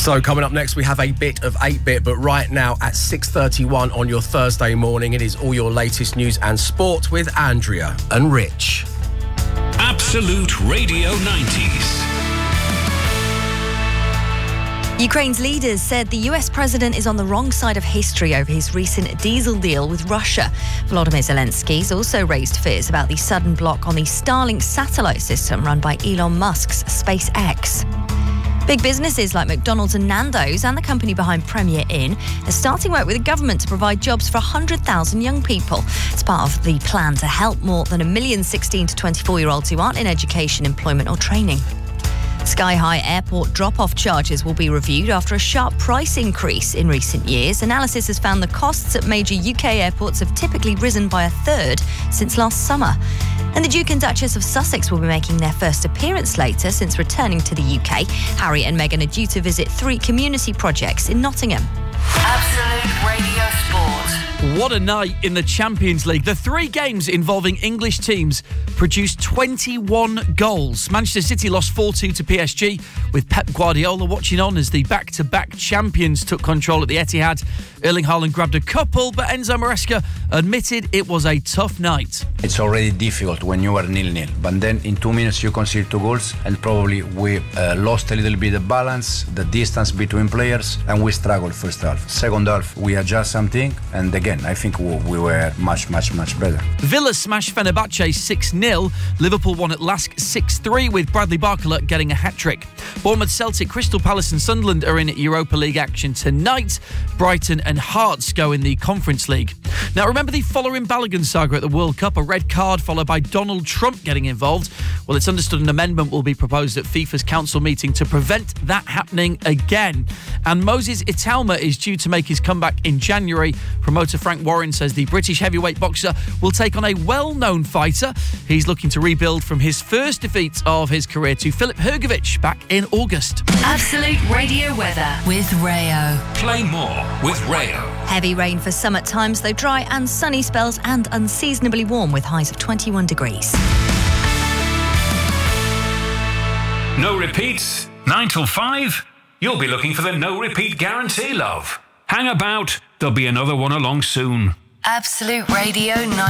So coming up next, we have a bit of 8-Bit, but right now at 6:31 on your Thursday morning, it is all your latest news and sport with Andrea and Rich. Absolute Radio 90s. Ukraine's leaders said the US president is on the wrong side of history over his recent diesel deal with Russia. Volodymyr Zelensky's also raised fears about the sudden block on the Starlink satellite system run by Elon Musk's SpaceX. Big businesses like McDonald's and Nando's and the company behind Premier Inn are starting work with the government to provide jobs for 100,000 young people. It's part of the plan to help more than 1 million 16 to 24-year-olds who aren't in education, employment or training. Sky-high airport drop-off charges will be reviewed after a sharp price increase in recent years. Analysis has found the costs at major UK airports have typically risen by a third since last summer. And the Duke and Duchess of Sussex will be making their first appearance later since returning to the UK. Harry and Meghan are due to visit 3 community projects in Nottingham. Absolute Radio Sport. What a night in the Champions League. The 3 games involving English teams produced 21 goals. Manchester City lost 4-2 to PSG, with Pep Guardiola watching on as the back-to-back champions took control at the Etihad. Erling Haaland grabbed a couple, but Enzo Maresca admitted it was a tough night. It's already difficult when you are 0-0, but then in 2 minutes you concede 2 goals, and probably we lost a little bit the balance, the distance between players, and we struggled first half. Second half, we adjust something, and again, I think we were much better. Villa smashed Fenerbahce 6-0. Liverpool won at Lask 6-3 with Bradley Barcola getting a hat-trick. Bournemouth, Celtic, Crystal Palace and Sunderland are in Europa League action tonight. Brighton and Hearts go in the Conference League. Now, remember the following Balogun saga at the World Cup? A red card followed by Donald Trump getting involved. Well, it's understood an amendment will be proposed at FIFA's council meeting to prevent that happening again. And Moses Italma is due to make his comeback in January. Promoter Frank Warren says the British heavyweight boxer will take on a well-known fighter. He's looking to rebuild from his first defeat of his career to Filip Hrgović back in August. Absolute Radio weather with Rayo. Play more with Rayo. Heavy rain for some at times, though dry and sunny spells and unseasonably warm with highs of 21 degrees. No repeats, 9 till 5. You'll be looking for the no repeat guarantee, love. Hang about, there'll be another one along soon. Absolute Radio 90.